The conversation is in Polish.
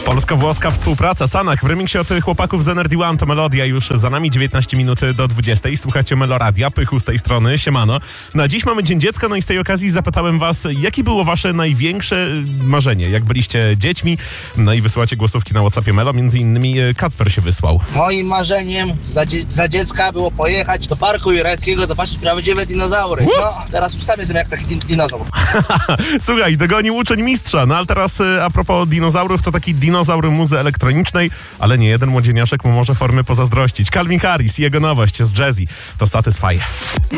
Polsko-włoska współpraca. Sanach w remiksie od chłopaków z Energy One to melodia. Już za nami 19 minut do 20. Słuchacie Meloradia, Pychu z tej strony, siemano. No a dziś mamy Dzień Dziecka, no i z tej okazji zapytałem was, jakie było wasze największe marzenie, jak byliście dziećmi? No i wysyłacie głosówki na WhatsAppie Melo, między innymi Kacper się wysłał. Moim marzeniem za dziecka było pojechać do Parku Jurajskiego, zobaczyć prawdziwe dinozaury. No, teraz już sam jestem jak taki dinozaur. Słuchaj, dogonił uczeń mistrza. No ale teraz a propos dinozaurów, to taki dinozaur muzy elektronicznej, ale nie jeden młodzieniaszek mu może formy pozazdrościć. Calvin Harris i jego nowość z Jazzy to Satisfy.